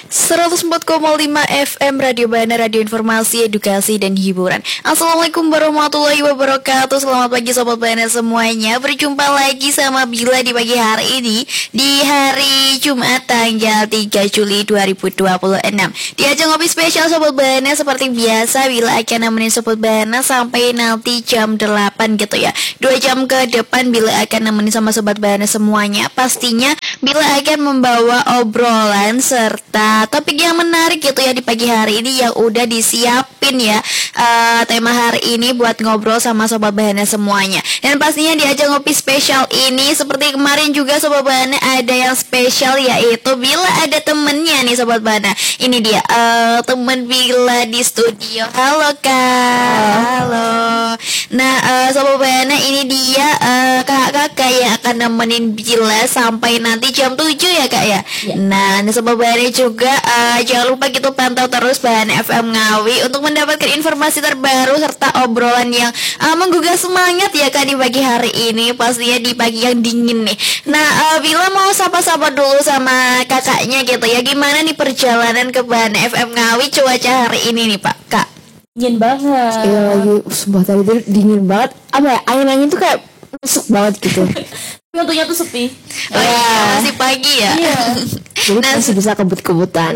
104,5 FM Radio Bana, Radio Informasi, Edukasi, dan Hiburan. Assalamualaikum warahmatullahi wabarakatuh. Selamat pagi Sobat Bana semuanya. Berjumpa lagi sama Bila di pagi hari ini, di hari Jumat tanggal 3 Juli 2026. Di ajang ngopi spesial Sobat Bana, seperti biasa Bila akan nemenin Sobat Bana sampai nanti jam 8 gitu ya. 2 jam ke depan Bila akan nemenin sama Sobat Bana semuanya. Pastinya Bila akan membawa obrolan serta topik yang menarik gitu ya di pagi hari ini yang udah disiapin ya. Tema hari ini buat ngobrol sama Sobat Bahana semuanya. Dan pastinya di ajang ngopi spesial ini seperti kemarin juga Sobat Bahana ada yang spesial, yaitu Bila ada temennya nih Sobat Bahana. Ini dia temen Bila di studio. Halo Kak. Halo. Nah Sobat Bahana, ini dia kakak-kakak yang akan nemenin Bila sampai nanti jam 7 ya Kak ya. Nah Sobat Bahana juga jangan lupa gitu pantau terus Bahana FM Ngawi untuk mendapatkan informasi terbaru serta obrolan yang menggugah semangat ya Kak di pagi hari ini, pastinya di pagi yang dingin nih. Nah Bila mau sapa-sapa dulu sama kakaknya gitu ya. Gimana nih perjalanan ke Bahana FM Ngawi cuaca hari ini nih Pak Kak? Dingin banget. Iya lagi sumpah tadi tuh dingin banget. Apa ya, angin-angin tuh kayak masuk banget gitu. Tapi untungnya tuh sepi. Masih pagi ya. Iya. Jadi masih bisa kebut-kebutan.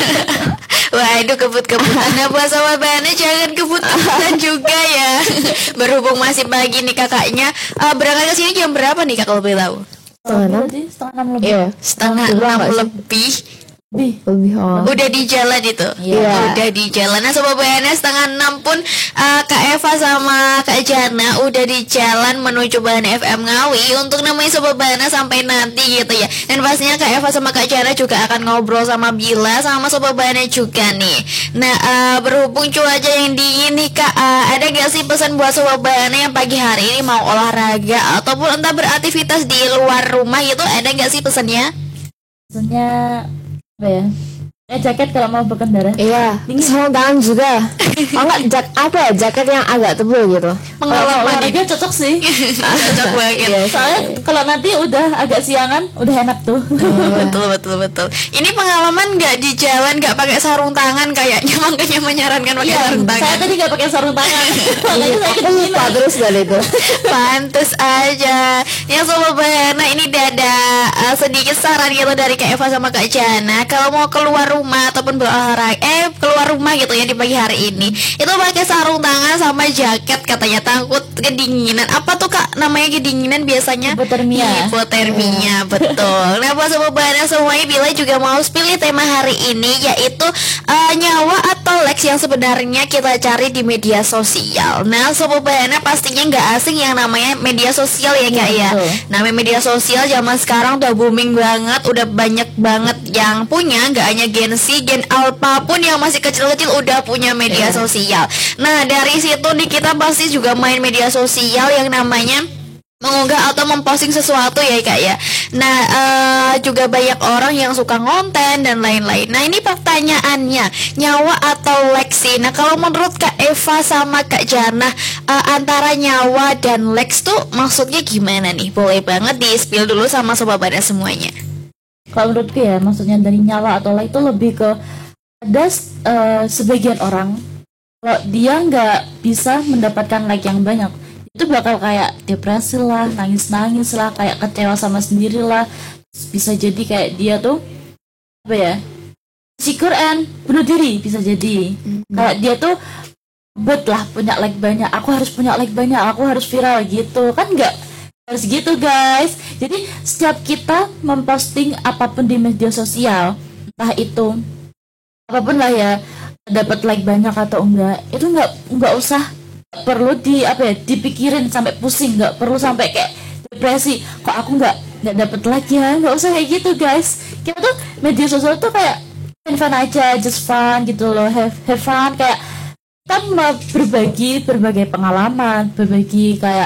Waduh, kebut-kebutan. Nah buat Sobat Bahana jangan kebut-kebutan juga ya. Berhubung masih pagi nih kakaknya, berangkat ke sini jam berapa nih Kak kalau boleh tahu? Setengah 6 lebih. Iya. Setengah 6 lebih. Lebih Udah di jalan itu. Iya. Udah di jalan. Nah Sobat Bahana setengah 6 pun Kak Eva sama Kak Jana udah di jalan menuju Bahana FM Ngawi untuk nemenin Sobat Bahana sampai nanti gitu ya. Dan pastinya Kak Eva sama Kak Jana juga akan ngobrol sama Bila sama Sobat Bahana juga nih. Nah berhubung cuaca yang dingin nih Kak, ada gak sih pesan buat Sobat Bahana yang pagi hari ini mau olahraga ataupun entah beraktivitas di luar rumah gitu, ada gak sih pesannya? Maksudnya apa ya? Jaket kalau mau berkendara. Iya. Sarung tangan juga. Oh enggak, jaket yang agak tebal gitu. Kalau olahraga cocok sih. Cocok banget. Iya. Soalnya kalau nanti udah agak siangan, udah enak tuh. Betul. Ini pengalaman nggak di jalan nggak pakai sarung tangan kayaknya, makanya menyarankan pakai sarung tangan. Saya tadi nggak pakai sarung tangan. Makanya saya Lupa terus dari itu. Pantes aja. Yang Sobat Bahana ini ada sedikit saran gitu dari Kak Eva sama Kak Jana. Kalau mau keluar rumah ataupun berolahraga, keluar rumah gitu ya di pagi hari ini, itu pakai sarung tangan sama jaket, katanya takut kedinginan. Apa tuh Kak namanya kedinginan biasanya? Hipotermia, betul. Nah buat Sobat Bahana semuanya, Bila juga mau pilih tema hari ini, yaitu nyawa atau Lex yang sebenarnya kita cari di media sosial. Nah Sobat Bahana pastinya nggak asing yang namanya media sosial ya Kak ya. Namanya media sosial zaman sekarang udah booming banget, udah banyak banget yang punya, nggak hanya Gen Z, Gen Alpha pun yang masih kecil-kecil udah punya media sosial. Nah dari situ nih kita pasti juga main media sosial yang namanya mengunggah atau memposting sesuatu ya Kak ya. Nah juga banyak orang yang suka konten dan lain-lain. Nah ini pertanyaannya, nyawa atau Lex sih? Nah kalau menurut Kak Eva sama Kak Jana, antara nyawa dan Lex tuh maksudnya gimana nih? Boleh banget di-spill dulu sama Sobat Bahana semuanya. Kalau menurutku ya, maksudnya dari nyawa atau lain itu lebih ke ada sebagian orang kalau dia nggak bisa mendapatkan like yang banyak, itu bakal kayak depresi lah, nangis-nangis lah, kayak kecewa sama sendiri lah. Bisa jadi kayak dia tuh apa ya, insecure and bunuh diri, bisa jadi. Kayak dia tuh lah punya like banyak, aku harus punya like banyak, aku harus viral gitu kan, nggak harus gitu guys. Jadi setiap kita memposting apapun di media sosial, entah itu apapun lah ya, dapat like banyak atau enggak, itu nggak usah perlu dipikirin sampai pusing, nggak perlu sampai kayak depresi, kok aku nggak dapat like ya, nggak usah kayak gitu guys. Kita tuh media sosial tuh kayak fun aja, just fun gitu loh, have fun, kayak kita berbagi berbagai pengalaman, berbagi kayak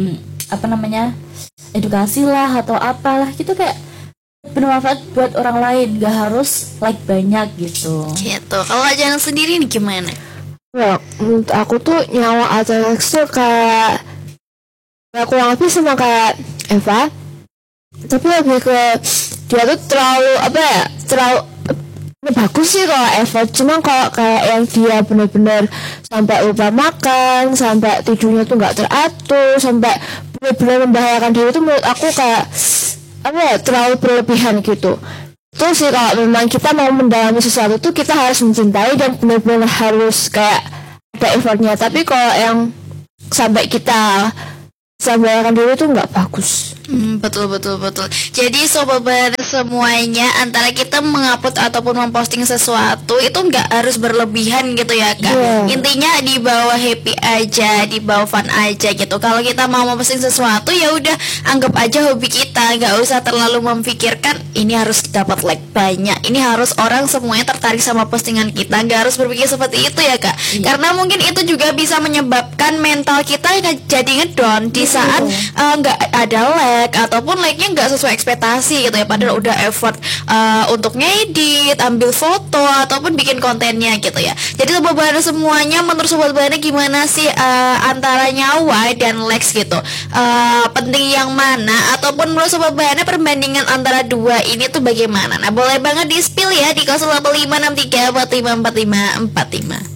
edukasi lah atau apalah gitu, kayak bermanfaat buat orang lain, gak harus like banyak gitu. Kalau Jana sendiri nih gimana? Ya, menurut aku tuh nyawa atau Lex tuh kayak kurang lebih sama kayak Eva, tapi lebih ke dia tuh terlalu bagus sih kalau effort, cuma kalau kayak yang dia benar-benar sampai lupa makan, sampai tidurnya tuh nggak teratur, sampai benar-benar membahayakan diri, itu menurut aku kayak apa ya, terlalu berlebihan gitu. Itu sih kalau memang kita mau mendalami sesuatu tuh kita harus mencintai dan benar-benar harus kayak ada effortnya. Tapi kalau yang sampai kita membahayakan diri itu nggak bagus. Betul. Jadi sobat banana semuanya, antara kita mengupload ataupun memposting sesuatu itu nggak harus berlebihan gitu ya kak. Intinya di bawah happy aja, di bawah fun aja gitu. Kalau kita mau memposting sesuatu ya udah anggap aja hobi kita, nggak usah terlalu memikirkan ini harus dapat like banyak, ini harus orang semuanya tertarik sama postingan kita. Nggak harus berpikir seperti itu ya kak. Karena mungkin itu juga bisa menyebabkan mental kita jadi ngedown di saat nggak ada like ataupun like-nya nggak sesuai ekspektasi gitu ya, padahal udah effort untuk ngedit, ambil foto ataupun bikin kontennya gitu ya. Jadi sobat banana semuanya, menurut sobat banana gimana sih antara nyawa dan likes gitu, penting yang mana, ataupun menurut sobat banana perbandingan antara dua ini tuh bagaimana? Nah boleh banget di spill ya di 085634545545.